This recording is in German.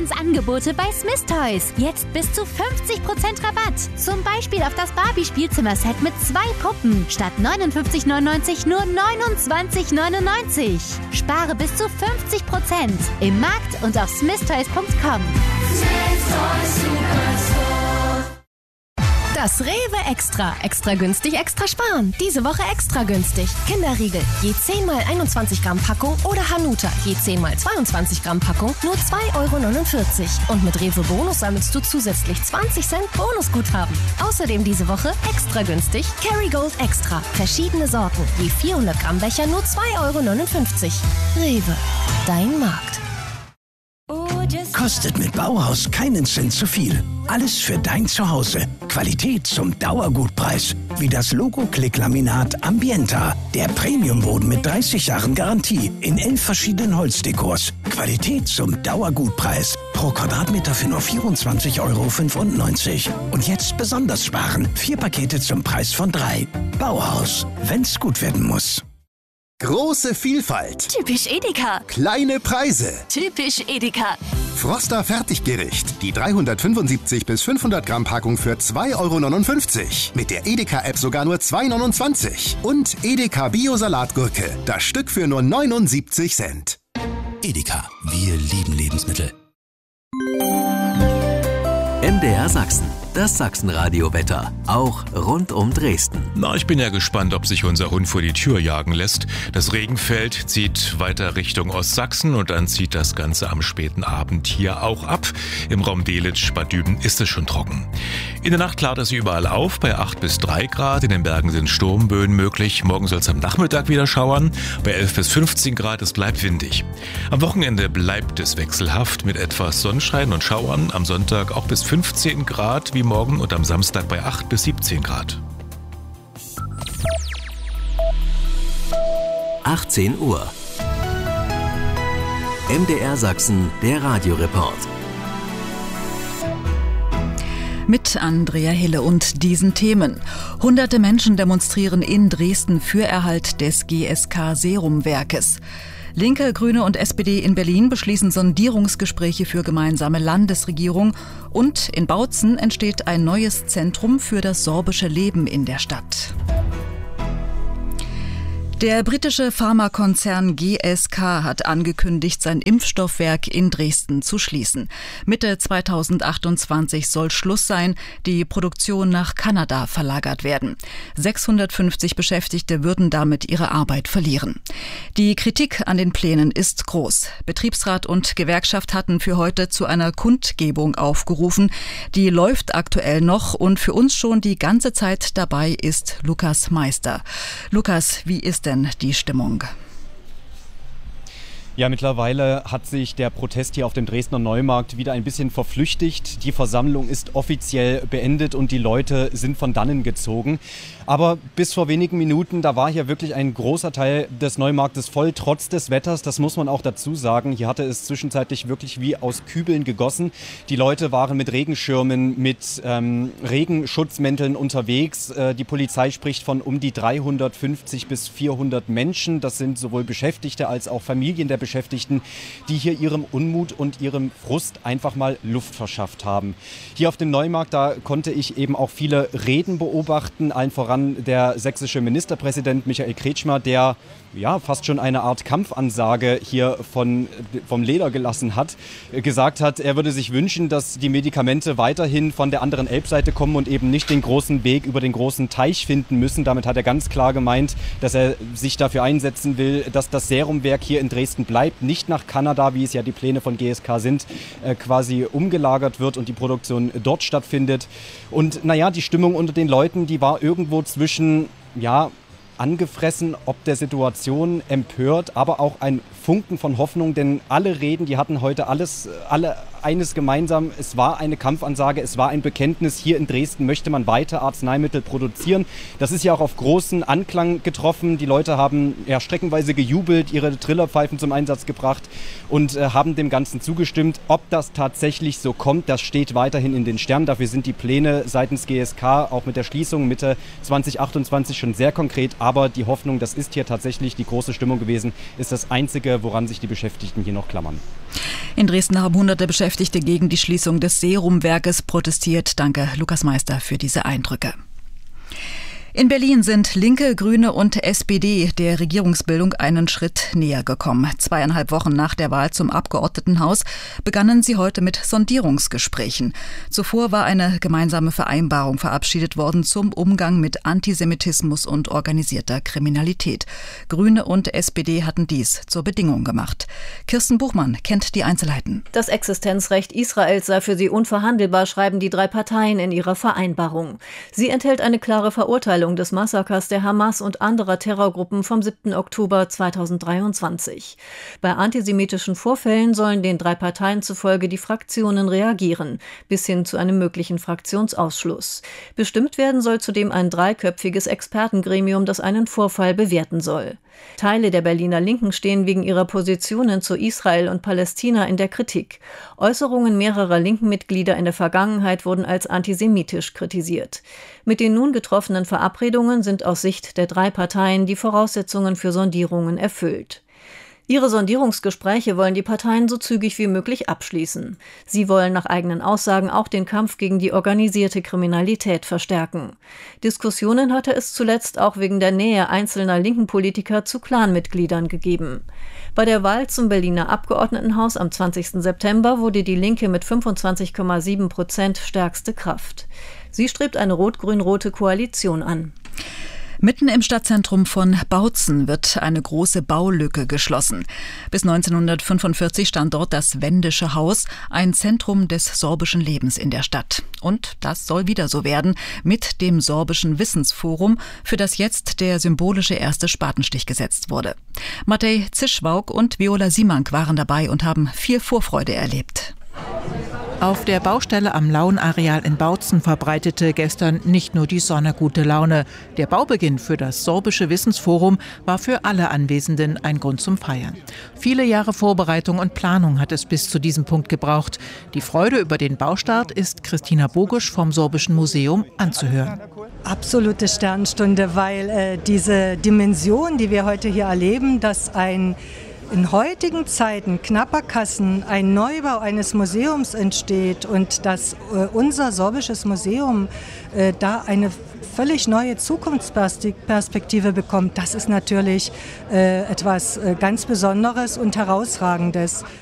Wahnsinnsangebote bei Smith Toys. Jetzt bis zu 50% Rabatt. Zum Beispiel auf das Barbie-Spielzimmerset mit 2 Puppen. Statt 59,99 nur 29,99. Spare bis zu 50% im Markt und auf smithtoys.com. Das Rewe Extra. Extra günstig, extra sparen. Diese Woche extra günstig. Kinderriegel, je 10 mal 21 Gramm Packung oder Hanuta, je 10 mal 22 Gramm Packung, nur 2,49 €. Und mit Rewe Bonus sammelst du zusätzlich 20 Cent Bonusguthaben. Außerdem diese Woche extra günstig Kerrygold Extra. Verschiedene Sorten, je 400 Gramm Becher, nur 2,59 €. Rewe, dein Markt. Kostet mit Bauhaus keinen Cent zu viel. Alles für dein Zuhause. Qualität zum Dauergutpreis. Wie das Logo-Klick-Laminat Ambienta. Der Premiumboden mit 30 Jahren Garantie. In 11 verschiedenen Holzdekors. Qualität zum Dauergutpreis. Pro Quadratmeter für nur 24,95 €. Und jetzt besonders sparen. 4 Pakete zum Preis von 3. Bauhaus. Wenn's gut werden muss. Große Vielfalt. Typisch Edeka. Kleine Preise. Typisch Edeka. Froster Fertiggericht. Die 375 bis 500 Gramm Packung für 2,59 €. Mit der Edeka-App sogar nur 2,29 €. Und Edeka Bio-Salatgurke. Das Stück für nur 79 Cent. Edeka. Wir lieben Lebensmittel. MDR Sachsen. Das Sachsenradio-Wetter. Auch rund um Dresden. Na, ich bin ja gespannt, ob sich unser Hund vor die Tür jagen lässt. Das Regenfeld zieht weiter Richtung Ostsachsen und dann zieht das Ganze am späten Abend hier auch ab. Im Raum Delitzsch, Bad Düben ist es schon trocken. In der Nacht klart es überall auf, bei 8 bis 3 Grad. In den Bergen sind Sturmböen möglich. Morgen soll es am Nachmittag wieder schauern. Bei 11 bis 15 Grad, es bleibt windig. Am Wochenende bleibt es wechselhaft mit etwas Sonnenschein und Schauern. Am Sonntag auch bis 15 Grad wie morgen und am Samstag bei 8 bis 17 Grad. 18 Uhr. MDR Sachsen, der Radioreport. Mit Andrea Hille und diesen Themen. Hunderte Menschen demonstrieren in Dresden für Erhalt des GSK-Serumwerkes. Linke, Grüne und SPD in Berlin beschließen Sondierungsgespräche für gemeinsame Landesregierung. Und in Bautzen entsteht ein neues Zentrum für das sorbische Leben in der Stadt. Der britische Pharmakonzern GSK hat angekündigt, sein Impfstoffwerk in Dresden zu schließen. Mitte 2028 soll Schluss sein, die Produktion nach Kanada verlagert werden. 650 Beschäftigte würden damit ihre Arbeit verlieren. Die Kritik an den Plänen ist groß. Betriebsrat und Gewerkschaft hatten für heute zu einer Kundgebung aufgerufen. Die läuft aktuell noch und für uns schon die ganze Zeit dabei ist Lukas Meister. Lukas, wie ist denn die Stimmung? Ja, mittlerweile hat sich der Protest hier auf dem Dresdner Neumarkt wieder ein bisschen verflüchtigt. Die Versammlung ist offiziell beendet und die Leute sind von dannen gezogen. Aber bis vor wenigen Minuten, da war hier wirklich ein großer Teil des Neumarktes voll, trotz des Wetters. Das muss man auch dazu sagen. Hier hatte es zwischenzeitlich wirklich wie aus Kübeln gegossen. Die Leute waren mit Regenschirmen, mit Regenschutzmänteln unterwegs. Die Polizei spricht von um die 350 bis 400 Menschen. Das sind sowohl Beschäftigte als auch Familien der Beschäftigten, die hier ihrem Unmut und ihrem Frust einfach mal Luft verschafft haben. Hier auf dem Neumarkt, da konnte ich eben auch viele Reden beobachten, allen voran der sächsische Ministerpräsident Michael Kretschmer, der ja fast schon eine Art Kampfansage hier vom Leder gelassen hat, gesagt hat, er würde sich wünschen, dass die Medikamente weiterhin von der anderen Elbseite kommen und eben nicht den großen Weg über den großen Teich finden müssen. Damit hat er ganz klar gemeint, dass er sich dafür einsetzen will, dass das Serumwerk hier in Dresden bleibt, nicht nach Kanada, wie es ja die Pläne von GSK sind, quasi umgelagert wird und die Produktion dort stattfindet. Und naja, die Stimmung unter den Leuten, die war irgendwo zwischen, ja, angefressen, ob der Situation, empört, aber auch ein Funken von Hoffnung, denn alle Reden, die hatten heute alle eines gemeinsam, es war eine Kampfansage, es war ein Bekenntnis, hier in Dresden möchte man weiter Arzneimittel produzieren. Das ist ja auch auf großen Anklang getroffen. Die Leute haben ja streckenweise gejubelt, ihre Trillerpfeifen zum Einsatz gebracht und haben dem Ganzen zugestimmt. Ob das tatsächlich so kommt, das steht weiterhin in den Sternen. Dafür sind die Pläne seitens GSK auch mit der Schließung Mitte 2028 schon sehr konkret. Aber die Hoffnung, das ist hier tatsächlich die große Stimmung gewesen, ist das Einzige, woran sich die Beschäftigten hier noch klammern. In Dresden haben hunderte Beschäftigte gegen die Schließung des Serumwerkes protestiert. Danke, Lukas Meister, für diese Eindrücke. In Berlin sind Linke, Grüne und SPD der Regierungsbildung einen Schritt näher gekommen. 2,5 Wochen nach der Wahl zum Abgeordnetenhaus begannen sie heute mit Sondierungsgesprächen. Zuvor war eine gemeinsame Vereinbarung verabschiedet worden zum Umgang mit Antisemitismus und organisierter Kriminalität. Grüne und SPD hatten dies zur Bedingung gemacht. Kirsten Buchmann kennt die Einzelheiten. Das Existenzrecht Israels sei für sie unverhandelbar, schreiben die 3 Parteien in ihrer Vereinbarung. Sie enthält eine klare Verurteilung des Massakers der Hamas und anderer Terrorgruppen vom 7. Oktober 2023. Bei antisemitischen Vorfällen sollen den 3 Parteien zufolge die Fraktionen reagieren, bis hin zu einem möglichen Fraktionsausschluss. Bestimmt werden soll zudem ein 3-köpfiges Expertengremium, das einen Vorfall bewerten soll. Teile der Berliner Linken stehen wegen ihrer Positionen zu Israel und Palästina in der Kritik. Äußerungen mehrerer linken Mitglieder in der Vergangenheit wurden als antisemitisch kritisiert. Mit den nun getroffenen Verabredungen sind aus Sicht der 3 Parteien die Voraussetzungen für Sondierungen erfüllt. Ihre Sondierungsgespräche wollen die Parteien so zügig wie möglich abschließen. Sie wollen nach eigenen Aussagen auch den Kampf gegen die organisierte Kriminalität verstärken. Diskussionen hatte es zuletzt auch wegen der Nähe einzelner linken Politiker zu Clanmitgliedern gegeben. Bei der Wahl zum Berliner Abgeordnetenhaus am 20. September wurde die Linke mit 25,7% stärkste Kraft. Sie strebt eine rot-grün-rote Koalition an. Mitten im Stadtzentrum von Bautzen wird eine große Baulücke geschlossen. Bis 1945 stand dort das Wendische Haus, ein Zentrum des sorbischen Lebens in der Stadt. Und das soll wieder so werden mit dem Sorbischen Wissensforum, für das jetzt der symbolische erste Spatenstich gesetzt wurde. Matej Zischwauk und Viola Simank waren dabei und haben viel Vorfreude erlebt. Auf der Baustelle am Lauenareal in Bautzen verbreitete gestern nicht nur die Sonne gute Laune. Der Baubeginn für das Sorbische Wissensforum war für alle Anwesenden ein Grund zum Feiern. Viele Jahre Vorbereitung und Planung hat es bis zu diesem Punkt gebraucht. Die Freude über den Baustart ist Christina Bogusch vom Sorbischen Museum anzuhören. Absolute Sternstunde, weil diese Dimension, die wir heute hier erleben, dass in heutigen Zeiten knapper Kassen ein Neubau eines Museums entsteht und dass unser sorbisches Museum da eine völlig neue Zukunftsperspektive bekommt, das ist natürlich etwas ganz Besonderes und Herausragendes.